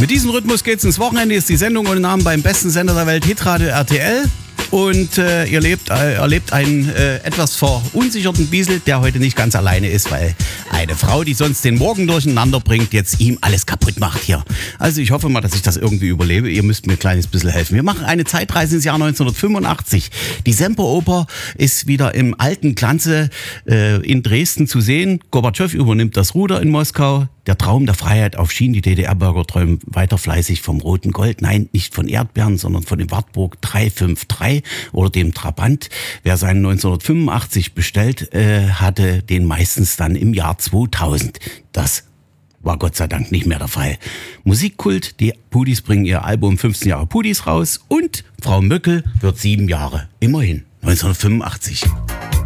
Mit diesem Rhythmus geht's ins Wochenende. Ist die Sendung ohne Namen beim besten Sender der Welt, Hitradio RTL. Und ihr erlebt einen etwas verunsicherten Biesel, der heute nicht ganz alleine ist, weil eine Frau, die sonst den Morgen durcheinander bringt, jetzt ihm alles kaputt macht hier. Also ich hoffe mal, dass ich das irgendwie überlebe. Ihr müsst mir ein kleines bisschen helfen. Wir machen eine Zeitreise ins Jahr 1985. Die Semperoper ist wieder im alten Glanze in Dresden zu sehen. Gorbatschow übernimmt das Ruder in Moskau. Der Traum der Freiheit auf Schienen. Die DDR-Bürger träumen weiter fleißig vom roten Gold. Nein, nicht von Erdbeeren, sondern von dem Wartburg 353 oder dem Trabant. Wer seinen 1985 bestellt, hatte den meistens dann im Jahr 2000. Das war Gott sei Dank nicht mehr der Fall. Musikkult, die Pudis bringen ihr Album 15 Jahre Pudis raus und Frau Möckel wird 7 Jahre. Immerhin, 1985.